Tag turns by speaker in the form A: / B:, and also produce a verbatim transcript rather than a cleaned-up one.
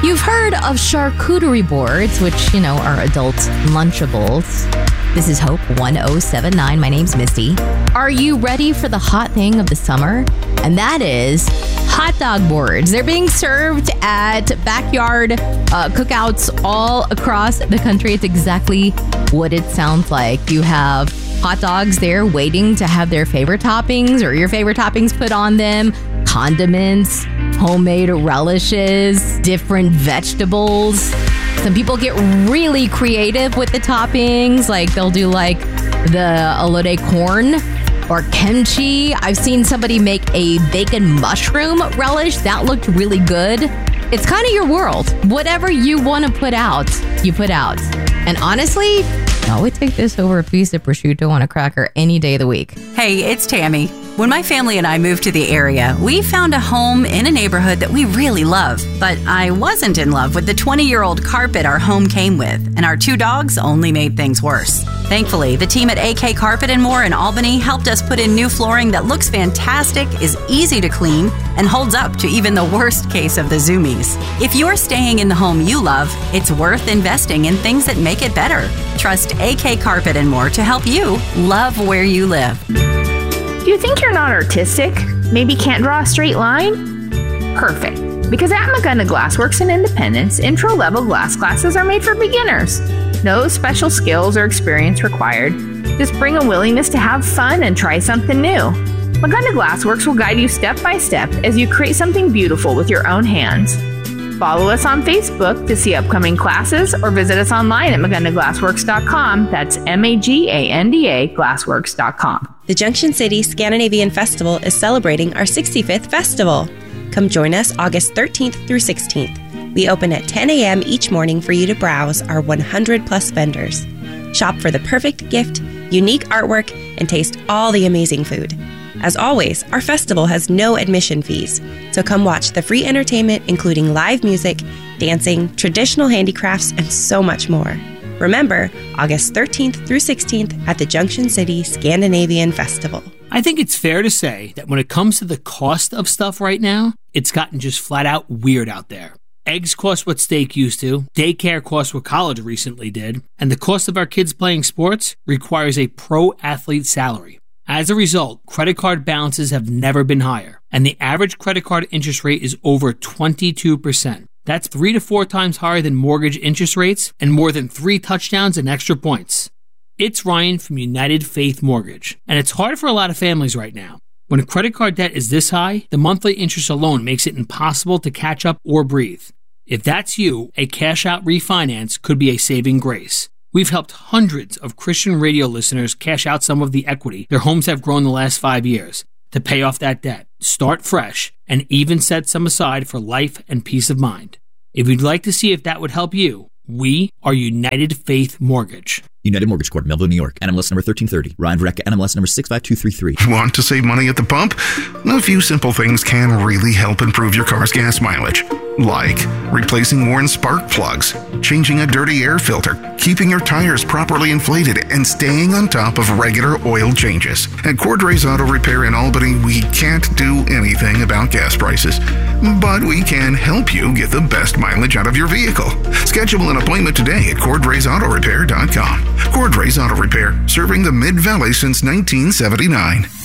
A: You've heard of charcuterie boards, which, you know, are adult Lunchables. This is Hope one oh seven nine. My name's Misty. Are you ready for the hot thing of the summer? And that is hot dog boards. They're being served at backyard uh, cookouts all across the country. It's exactly what it sounds like. You have hot dogs there waiting to have their favorite toppings or your favorite toppings put on them. Condiments, homemade relishes, different vegetables. Some people get really creative with the toppings. Like they'll do like the elote corn or kimchi. I've seen somebody make a bacon mushroom relish. That looked really good. It's kind of your world. Whatever you want to put out, you put out. And honestly, I would take this over a piece of prosciutto on a cracker any day of the week.
B: Hey, it's Tammy. When my family and I moved to the area, we found a home in a neighborhood that we really love. But I wasn't in love with the twenty-year-old carpet our home came with, and our two dogs only made things worse. Thankfully, the team at A K Carpet and More in Albany helped us put in new flooring that looks fantastic, is easy to clean, and holds up to even the worst case of the zoomies. If you're staying in the home you love, it's worth investing in things that make it better. Trust A K Carpet and More to help you love where you live.
C: Do you think you're not artistic? Maybe can't draw a straight line? Perfect. Because at Magunda Glassworks in Independence, intro-level glass classes are made for beginners. No special skills or experience required. Just bring a willingness to have fun and try something new. Magunda Glassworks will guide you step by step as you create something beautiful with your own hands. Follow us on Facebook to see upcoming classes or visit us online at magunda glassworks dot com. That's M A G A N D A glassworks dot com.
D: The Junction City Scandinavian Festival is celebrating our sixty-fifth festival. Come join us August thirteenth through sixteenth. We open at ten a.m. each morning for you to browse our one hundred plus vendors. Shop for the perfect gift, unique artwork, and taste all the amazing food. As always, our festival has no admission fees, so come watch the free entertainment including live music, dancing, traditional handicrafts, and so much more. Remember, August thirteenth through sixteenth at the Junction City Scandinavian Festival.
E: I think it's fair to say that when it comes to the cost of stuff right now, it's gotten just flat out weird out there. Eggs cost what steak used to, daycare costs what college recently did, and the cost of our kids playing sports requires a pro athlete salary. As a result, credit card balances have never been higher, and the average credit card interest rate is over twenty-two percent. That's three to four times higher than mortgage interest rates and more than three touchdowns and extra points. It's Ryan from United Faith Mortgage, and it's hard for a lot of families right now. When credit card debt is this high, the monthly interest alone makes it impossible to catch up or breathe. If that's you, a cash-out refinance could be a saving grace. We've helped hundreds of Christian radio listeners cash out some of the equity their homes have grown the last five years to pay off that debt, start fresh, and even set some aside for life and peace of mind. If you'd like to see if that would help you, we are United Faith Mortgage.
F: United Mortgage Corp, Melville, New York. N M L S number thirteen thirty. Ryan Verrecka, N M L S number six five two three three.
G: Want to save money at the pump? A few simple things can really help improve your car's gas mileage. Like replacing worn spark plugs, changing a dirty air filter, keeping your tires properly inflated, and staying on top of regular oil changes. At Cordray's Auto Repair in Albany, we can't do anything about gas prices, but we can help you get the best mileage out of your vehicle. Schedule an appointment today at cordrays auto repair dot com. Cordrays Auto Repair, serving the Mid-Valley since nineteen seventy-nine.